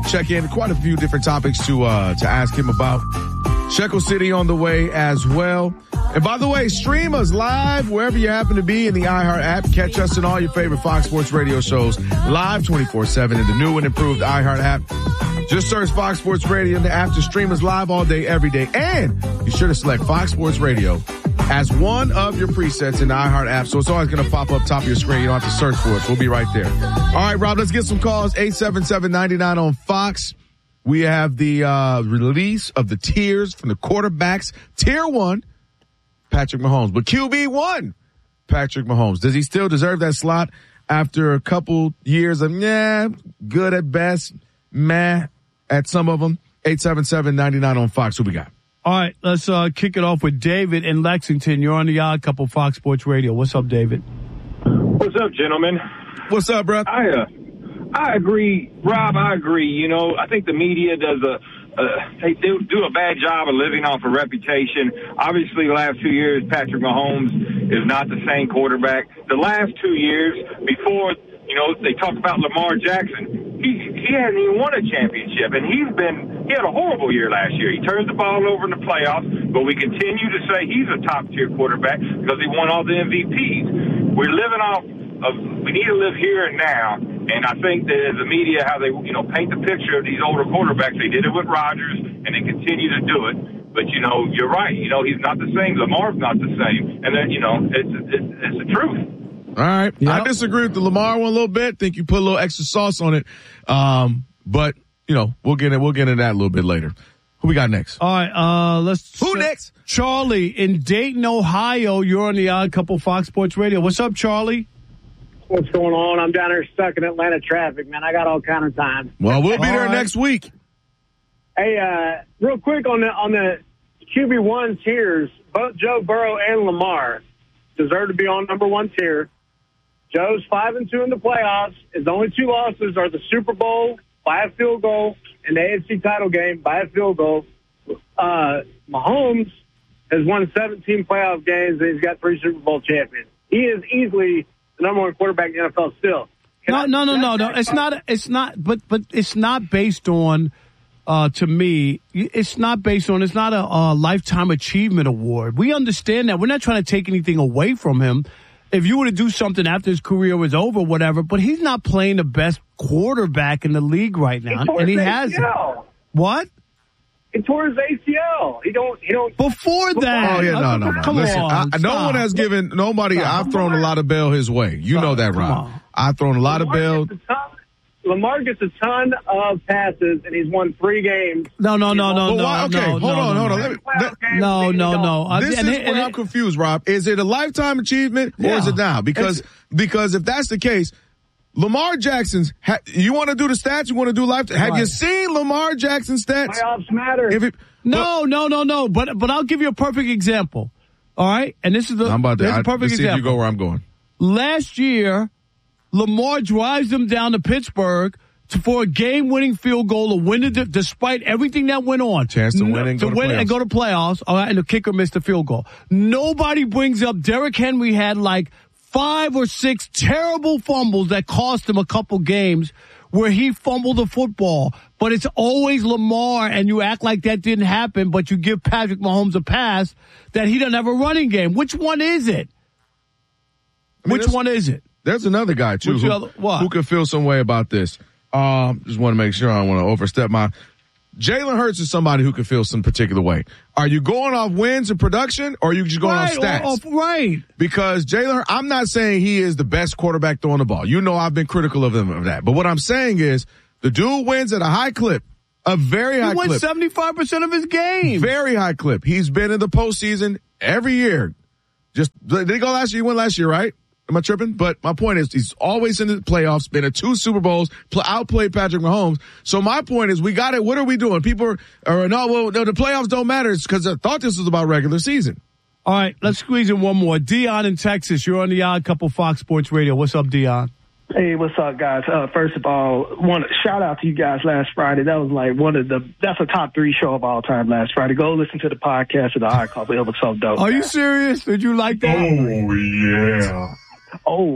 check in. Quite a few different topics to ask him about. Shekel City on the way as well. And by the way, stream us live wherever you happen to be in the iHeart app. Catch us in all your favorite Fox Sports radio shows live 24/7 in the new and improved iHeart app. Just search Fox Sports Radio in the app to stream us live all day, every day. And be sure to select Fox Sports Radio as one of your presets in the iHeart app. So it's always going to pop up top of your screen. You don't have to search for it. So we'll be right there. All right, Rob, let's get some calls. 877-99 on Fox. We have the release of the tiers from the quarterbacks. Tier 1, Patrick Mahomes. But QB1, Patrick Mahomes. Does he still deserve that slot after a couple years of, good at best, meh at some of them? 877-99 on Fox. Who we got? All right, let's kick it off with David in Lexington. You're on the Odd Couple Fox Sports Radio. What's up, David? What's up, gentlemen? What's up, bro? I agree, Rob. I agree. You know, I think the media does they do a bad job of living off a reputation. Obviously, the last 2 years, Patrick Mahomes is not the same quarterback. The last 2 years before, they talk about Lamar Jackson. He hasn't even won a championship, and he had a horrible year last year. He turns the ball over in the playoffs, but we continue to say he's a top-tier quarterback because he won all the MVPs. We're living off of, we need to live here and now, and I think that as the media, how they, paint the picture of these older quarterbacks, they did it with Rodgers, and they continue to do it. But, you're right. He's not the same. Lamar's not the same. And then, it's the truth. All right. Yep. I disagree with the Lamar one a little bit. Think you put a little extra sauce on it. But, we'll get into that a little bit later. Who we got next? All right. Who next? Charlie in Dayton, Ohio. You're on the Odd Couple Fox Sports Radio. What's up, Charlie? What's going on? I'm down here stuck in Atlanta traffic, man. I got all kind of time. Well, we'll be there next week. Hey, real quick on the QB1 tiers, both Joe Burrow and Lamar deserve to be on number 1 tier. Joe's 5-2 in the playoffs. His only 2 losses are the Super Bowl by a field goal and the AFC title game by a field goal. Mahomes has won 17 playoff games and he's got 3 Super Bowl champions. He is easily the number 1 quarterback in the NFL still. No. It's not based on, to me, it's not a lifetime achievement award. We understand that. We're not trying to take anything away from him. If you were to do something after his career was over, whatever, but he's not playing the best quarterback in the league right now. And he hasn't. What? He tore his ACL. He don't. Before that. Oh, yeah, no. Come Listen, on. No one has given nobody. I've thrown a lot of bail his way. You know that, Rob. I've thrown a lot of bail. Lamar gets a ton of passes, and he's won 3 games. No. Okay, hold on. No. This is where I'm confused, Rob. Is it a lifetime achievement or is it now? Because if that's the case, Lamar Jackson's, you want to do the stats? You want to do lifetime? Have you seen Lamar Jackson's stats? Playoffs matter. No. But I'll give you a perfect example. All right? And this is a perfect example. See if you go where I'm going. Last year, Lamar drives them down to Pittsburgh for a game-winning field goal to win it, despite everything that went on. Chance to win and go to playoffs. All right, and the kicker missed the field goal. Nobody brings up Derrick Henry had like 5 or 6 terrible fumbles that cost him a couple games where he fumbled the football. But it's always Lamar, and you act like that didn't happen, but you give Patrick Mahomes a pass that he doesn't have a running game. Which one is it? Which one is it? There's another guy, too, who could feel some way about this. Just want to make sure I don't want to overstep my... Jalen Hurts is somebody who could feel some particular way. Are you going off wins and production, or are you just going off stats? Right. Because Jalen, I'm not saying he is the best quarterback throwing the ball. You know I've been critical of him of that. But what I'm saying is the dude wins at a high clip, a very high clip. He wins 75% of his games. Very high clip. He's been in the postseason every year. Did he go last year? He went last year, right? Am I tripping? But my point is he's always in the playoffs, been at 2 Super Bowls, outplayed Patrick Mahomes. So my point is we got it. What are we doing? People are no, the playoffs don't matter. It's because I thought this was about regular season. All right, let's squeeze in one more. Dion in Texas, you're on the Odd Couple Fox Sports Radio. What's up, Dion? Hey, what's up, guys? First of all, shout out to you guys last Friday. That was like that's a top 3 show of all time last Friday. Go listen to the podcast of the Odd Couple. It was so dope. Are you serious? Did you like that? Oh, yeah. Oh,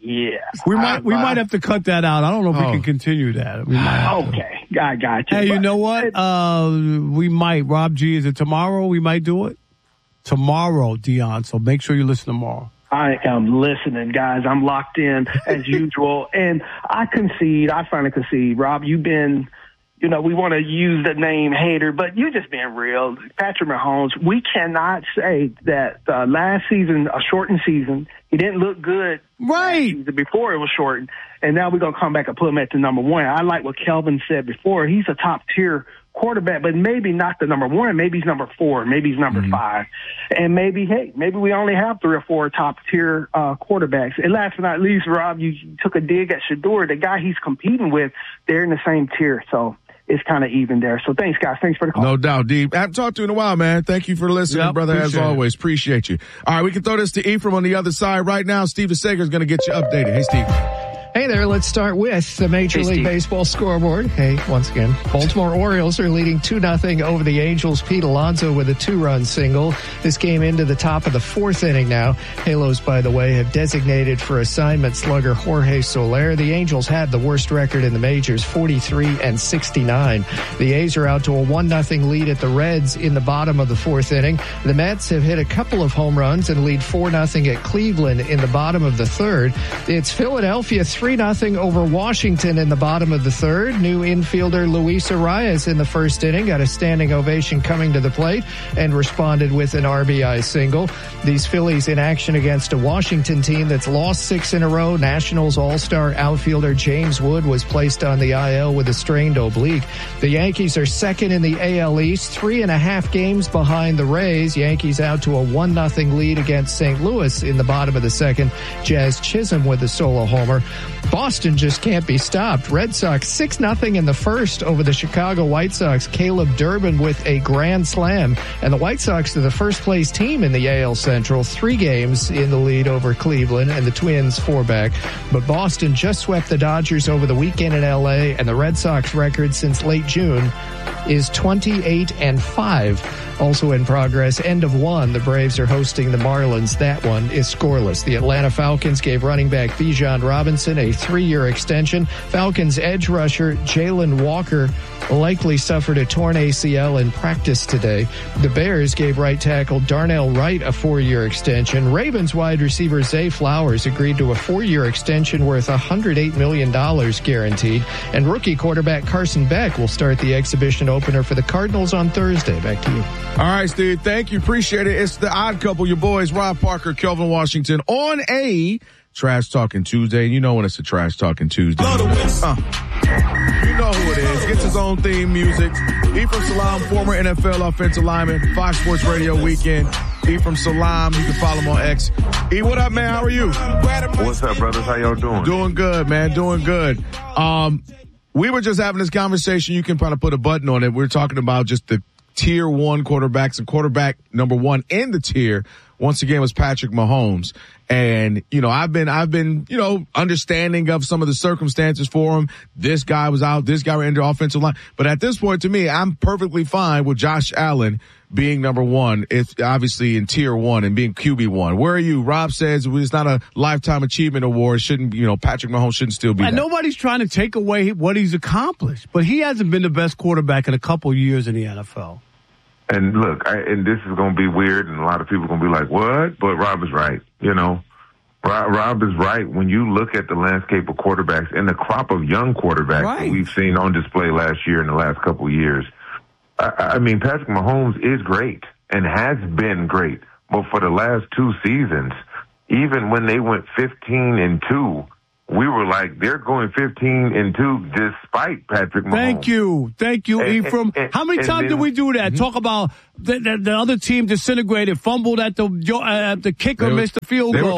Yeah. We might have to cut that out. I don't know if we can continue that. We might okay. I got you. Hey, you know what? We might. Rob G, is it tomorrow we might do it? Tomorrow, Dion. So make sure you listen tomorrow. I am listening, guys. I'm locked in as usual. And I finally concede. Rob, you've been, we want to use the name hater, but you just being real. Patrick Mahomes, we cannot say that last season, a shortened season, he didn't look good. Right. Before it was shortened. And now we're going to come back and put him at the number one. I like what Kelvin said before. He's a top tier quarterback, but maybe not the number one. Maybe he's number 4. Maybe he's number 5. And maybe we only have 3 or 4 top tier quarterbacks. And last but not least, Rob, you took a dig at Shedeur, the guy he's competing with. They're in the same tier. So it's kind of even there. So thanks, guys. Thanks for the call. No doubt, D. I haven't talked to you in a while, man. Thank you for listening, brother, as always. Appreciate you. All right, we can throw this to Ephraim on the other side right now. Steve DeSager is going to get you updated. Hey, Steve. Hey there, let's start with the Major League Baseball scoreboard. Hey, once again, Baltimore Orioles are leading 2-0 over the Angels. Pete Alonso with a 2-run single. This game into the top of the 4th inning now. Halos, by the way, have designated for assignment slugger Jorge Soler. The Angels have the worst record in the majors, 43-69. The A's are out to a 1-0 lead at the Reds in the bottom of the 4th inning. The Mets have hit a couple of home runs and lead 4-0 at Cleveland in the bottom of the 3rd. It's Philadelphia 3-0 over Washington in the bottom of the 3rd. New infielder Luis Arias in the 1st inning got a standing ovation coming to the plate and responded with an RBI single. These Phillies in action against a Washington team that's lost 6 in a row. Nationals all-star outfielder James Wood was placed on the IL with a strained oblique. The Yankees are 2nd in the AL East, 3.5 games behind the Rays. Yankees out to a 1-0 lead against St. Louis in the bottom of the 2nd. Jazz Chisholm with a solo homer. Boston just can't be stopped. Red Sox 6-0 in the 1st over the Chicago White Sox. Caleb Durbin with a grand slam. And the White Sox are the first place team in the AL Central. 3 games in the lead over Cleveland and the Twins 4 back. But Boston just swept the Dodgers over the weekend in LA, and the Red Sox record since late June is 28-5. Also in progress, end of 1. The Braves are hosting the Marlins. That one is scoreless. The Atlanta Falcons gave running back Bijan Robinson a 3-year extension. Falcons edge rusher Jalen Walker likely suffered a torn ACL in practice today. The Bears gave right tackle Darnell Wright a 4-year extension. Ravens wide receiver Zay Flowers agreed to a 4-year extension worth $108 million guaranteed. And rookie quarterback Carson Beck will start the exhibition opener for the Cardinals on Thursday. Back to you. All right, Steve. Thank you. Appreciate it. It's the Odd Couple, your boys, Rob Parker, Kelvin Washington, on a Trash Talking Tuesday. You know when it's a Trash Talking Tuesday. You know who it is. Gets his own theme music. Ephraim Salaam, former NFL offensive lineman, Fox Sports Radio Weekend. Ephraim Salaam. You can follow him on X. E, what up, man? How are you? What's up, brothers? How y'all doing? Doing good, man. Doing good. We were just having this conversation. You can kind of put a button on it. We're talking about just the tier 1 quarterbacks, and quarterback number 1 in the tier once again was Patrick Mahomes. And, I've been, understanding of some of the circumstances for him. This guy was out. This guy was in the offensive line. But at this point, to me, I'm perfectly fine with Josh Allen being number 1. It's obviously in tier 1 and being QB1. Where are you? Rob says it's not a lifetime achievement award. Shouldn't, Patrick Mahomes shouldn't still be that. Nobody's trying to take away what he's accomplished, but he hasn't been the best quarterback in a couple years in the NFL. And look, and this is going to be weird, and a lot of people are going to be like, what? But Rob is right. Rob is right. When you look at the landscape of quarterbacks and the crop of young quarterbacks that we've seen on display last year and the last couple of years, I mean, Patrick Mahomes is great and has been great. But for the last 2 seasons, even when they went 15-2, we were like, they're going 15-2 despite Patrick Mahomes. Thank you, Ephraim. How many times did we do that? Talk about the other team disintegrated, fumbled at the kicker, missed the field goal.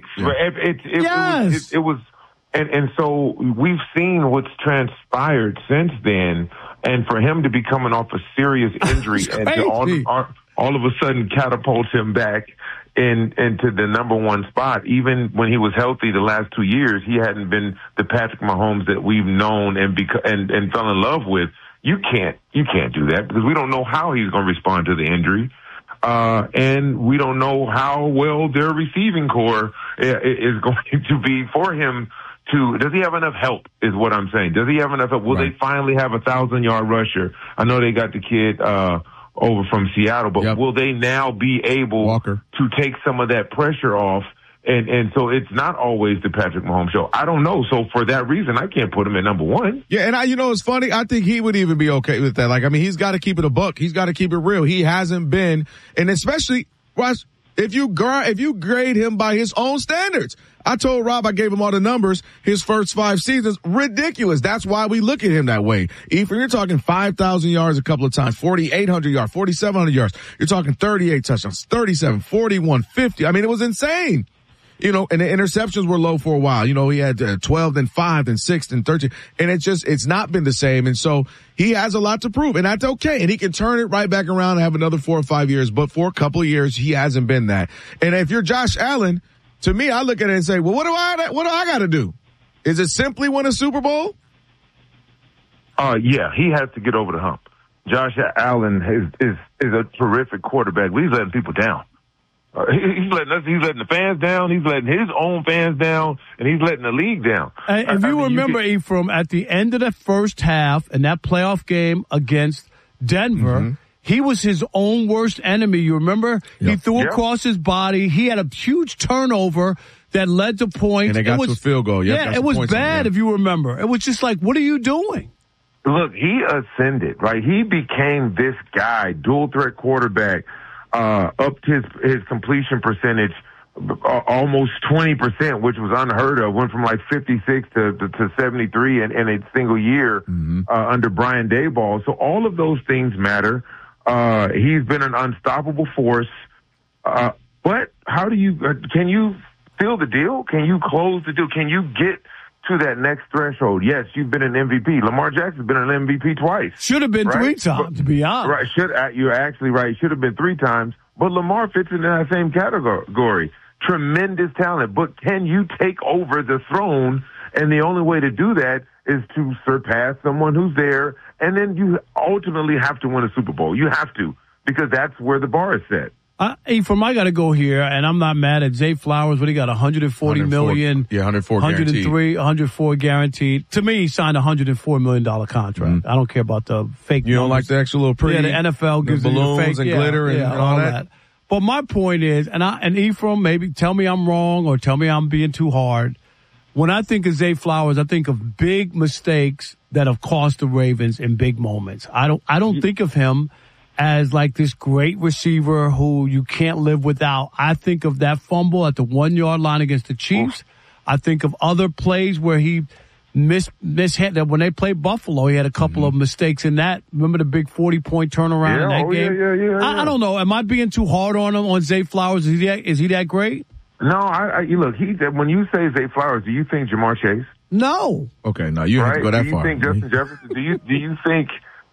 It was, and so we've seen what's transpired since then, and for him to be coming off a serious injury and to all of a sudden catapult him back into the number 1 spot. Even when he was healthy the last 2 years, he hadn't been the Patrick Mahomes that we've known and fell in love with. You can't do that because we don't know how he's going to respond to the injury. And we don't know how well their receiving core is going to be for him does he have enough help is what I'm saying. Does he have enough help? Will they finally have a 1,000-yard rusher? I know they got the kid, over from Seattle, but will they now be able to take some of that pressure off? And so it's not always the Patrick Mahomes show. I don't know. So for that reason, I can't put him at number one. Yeah. And it's funny. I think he would even be okay with that. Like, I mean, he's got to keep it a buck. He's got to keep it real. He hasn't been, and especially, Russ, if you grade him by his own standards. I told Rob, I gave him all the numbers, his first 5 seasons, ridiculous. That's why we look at him that way. Ethan, you're talking 5,000 yards a couple of times, 4,800 yards, 4,700 yards. You're talking 38 touchdowns, 37, 41, 50. I mean, it was insane. And the interceptions were low for a while. He had 12, then 5, then 6, then 13. And it's not been the same. And so he has a lot to prove, and that's okay. And he can turn it right back around and have another 4 or 5 years. But for a couple of years, he hasn't been that. And if you're Josh Allen, to me, I look at it and say, well, what do I got to do? Is it simply win a Super Bowl? Yeah, he has to get over the hump. Josh Allen is a terrific quarterback, but he's letting people down. He's letting the fans down. He's letting his own fans down, and he's letting the league down. And if you remember, Ephraim, at the end of the first half in that playoff game against Denver, he was his own worst enemy. You remember? Yep. He threw across his body. He had a huge turnover that led to points. And they got to a field goal. Yeah, it was bad if you remember. It was just like, what are you doing? Look, he ascended, right? He became this guy, dual threat quarterback, upped his completion percentage almost 20%, which was unheard of. Went from like 56 to 73 in a single year under Brian Daboll. So all of those things matter. He's been an unstoppable force. But how do can you seal the deal? Can you close the deal? Can you get to that next threshold? Yes, you've been an MVP. Lamar Jackson's been an MVP twice. Should have been 3 times, to be honest. Right. You're actually right. Should have been 3 times. But Lamar fits in that same category. Tremendous talent. But can you take over the throne? And the only way to do that is to surpass someone who's there. And then you ultimately have to win a Super Bowl. You have to, because that's where the bar is set. Ephraim, I got to go here, and I'm not mad at Zay Flowers. What he got, $140 million? Yeah, 104 guaranteed. 104 guaranteed. To me, he signed a $104 million contract. I don't care about the fake You numbers. don't like the extra little pretty? Yeah, the NFL gives balloons you fake, and glitter and all that. But my point is, and Ephraim, maybe tell me I'm wrong or tell me I'm being too hard. When I think of Zay Flowers, I think of big mistakes that have cost the Ravens in big moments. I don't think of him as like this great receiver who you can't live without. I think of that fumble at the 1-yard line against the Chiefs. I think of other plays where he mishit that when they played Buffalo. He had a couple of mistakes in that. Remember the big 40-point turnaround in that game? Yeah. I don't know. Am I being too hard on him, on Zay Flowers? Is he that great? No, look, when you say Zay Flowers, do you think Jamar Chase? No. Okay, no, you have to go that far. Do you think Justin Jefferson? Do you think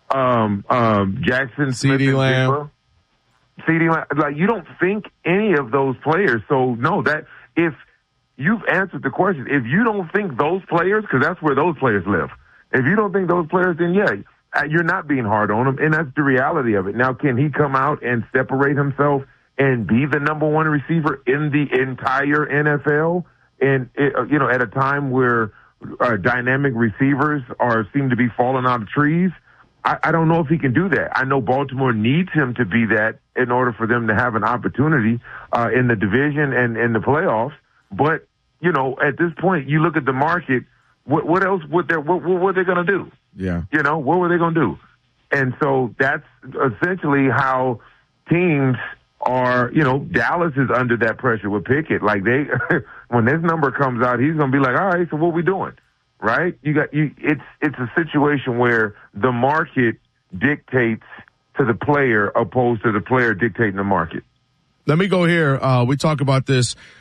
Jackson Smith CeeDee Lamb? CeeDee Lamb? Like, you don't think any of those players. So no, that if you've answered the question, if you don't think those players, because that's where those players live. If you don't think those players, then yeah, you're not being hard on them, and that's the reality of it. Now, can he come out and separate himself and be the number one receiver in the entire NFL? And at a time where dynamic receivers seem to be falling out of trees, I don't know if he can do that. I know Baltimore needs him to be that in order for them to have an opportunity in the division and in the playoffs. But at this point, you look at the market. What else? What are they going to do? Yeah. What were they going to do? And so that's essentially how teams are. Dallas is under that pressure with Pickett. Like when this number comes out, he's going to be like, all right, so what we doing? Right? It's a situation where the market dictates to the player opposed to the player dictating the market. Let me go here. We talk about this